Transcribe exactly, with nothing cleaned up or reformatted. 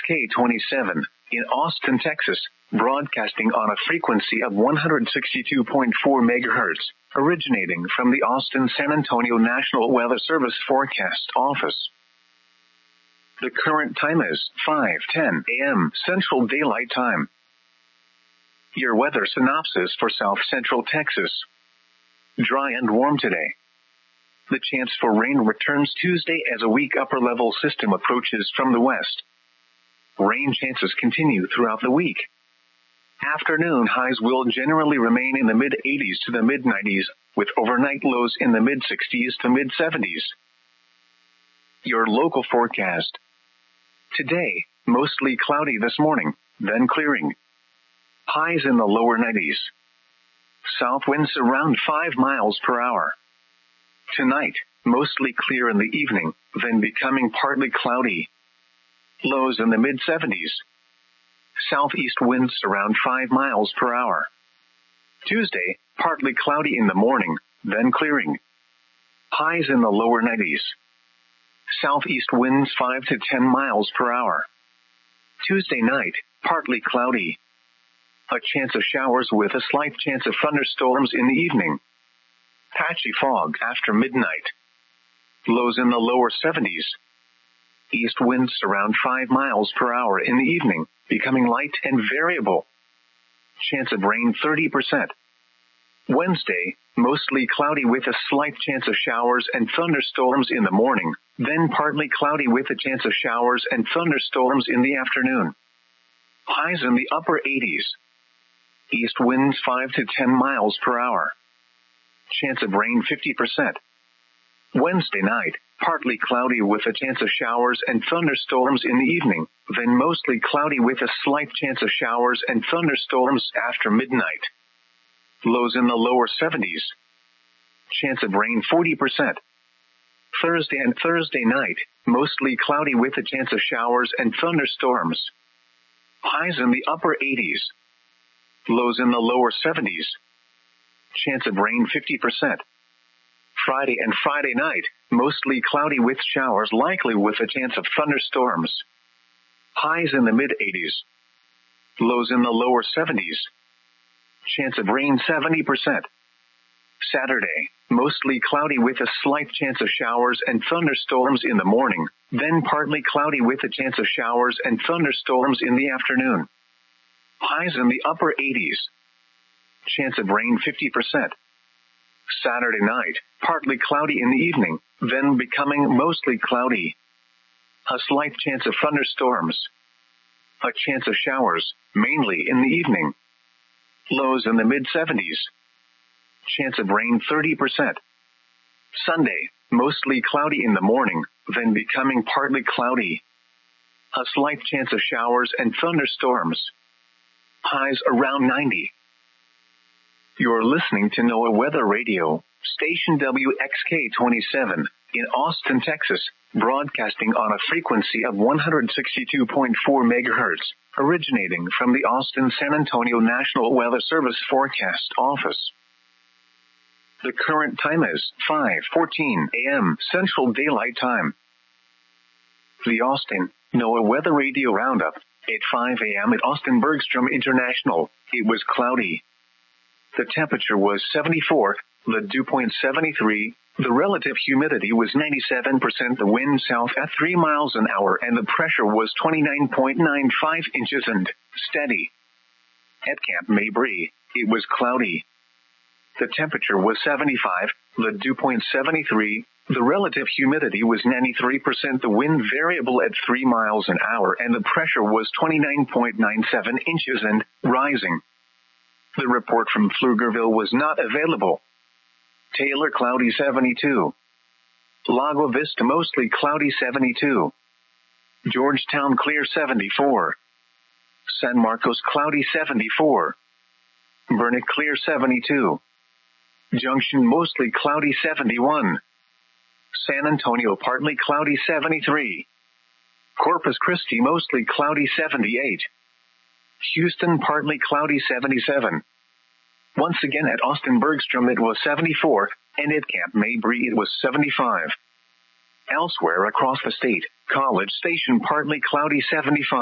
K twenty-seven, in Austin, Texas, broadcasting on a frequency of one hundred sixty-two point four megahertz, originating from the Austin-San Antonio National Weather Service Forecast Office. The current time is five ten a m Central Daylight Time. Your weather synopsis for South Central Texas. Dry and warm today. The chance for rain returns Tuesday as a weak upper-level system approaches from the west. Rain chances continue throughout the week. Afternoon highs will generally remain in the mid-eighties to the mid-nineties, with overnight lows in the mid-sixties to mid-seventies. Your local forecast. Today, mostly cloudy this morning, then clearing. Highs in the lower nineties. South winds around five miles per hour. Tonight, mostly clear in the evening, then becoming partly cloudy. Lows in the mid-seventies. Southeast winds around five miles per hour. Tuesday, partly cloudy in the morning, then clearing. Highs in the lower nineties. Southeast winds five to ten miles per hour. Tuesday night, partly cloudy. A chance of showers with a slight chance of thunderstorms in the evening. Patchy fog after midnight. Lows in the lower seventies. East winds around five miles per hour in the evening, becoming light and variable. Chance of rain thirty percent. Wednesday, mostly cloudy with a slight chance of showers and thunderstorms in the morning, then partly cloudy with a chance of showers and thunderstorms in the afternoon. Highs in the upper eighties. East winds five to ten miles per hour. Chance of rain fifty percent. Wednesday night, partly cloudy with a chance of showers and thunderstorms in the evening, then mostly cloudy with a slight chance of showers and thunderstorms after midnight. Lows in the lower seventies. Chance of rain forty percent. Thursday and Thursday night, mostly cloudy with a chance of showers and thunderstorms. Highs in the upper eighties. Lows in the lower seventies. Chance of rain fifty percent. Friday and Friday night, mostly cloudy with showers likely with a chance of thunderstorms. Highs in the mid-eighties. Lows in the lower seventies. Chance of rain seventy percent. Saturday, mostly cloudy with a slight chance of showers and thunderstorms in the morning, then partly cloudy with a chance of showers and thunderstorms in the afternoon. Highs in the upper eighties. Chance of rain fifty percent. Saturday night, partly cloudy in the evening, then becoming mostly cloudy. A slight chance of thunderstorms. A chance of showers, mainly in the evening. Lows in the mid-seventies. Chance of rain thirty percent. Sunday, mostly cloudy in the morning, then becoming partly cloudy. A slight chance of showers and thunderstorms. Highs around ninety. You're listening to NOAA Weather Radio, station W X K twenty-seven, in Austin, Texas, broadcasting on a frequency of one hundred sixty-two point four megahertz, originating from the Austin-San Antonio National Weather Service Forecast Office. The current time is five fourteen a m Central Daylight Time. The Austin NOAA Weather Radio Roundup. At five a m at Austin Bergstrom International, it was cloudy. The temperature was seventy-four, the dew point seventy-three, the relative humidity was ninety-seven percent, the wind south at three miles an hour, and the pressure was twenty-nine point nine five inches and steady. At Camp Mabry, it was cloudy. The temperature was seventy-five, the dew point seventy-three, the relative humidity was ninety-three percent, the wind variable at three miles an hour, and the pressure was twenty-nine point nine seven inches and rising. The report from Pflugerville was not available. Taylor cloudy seventy-two. Lago Vista mostly cloudy seventy-two. Georgetown clear seventy-four. San Marcos cloudy seventy-four. Burnet clear seventy-two. Junction mostly cloudy seventy-one. San Antonio partly cloudy seventy-three. Corpus Christi mostly cloudy seventy-eight. Houston partly cloudy seventy-seven. Once again at Austin Bergstrom it was seventy-four, and at Camp Mabry it was seventy-five. Elsewhere across the state, College Station partly cloudy seventy-five.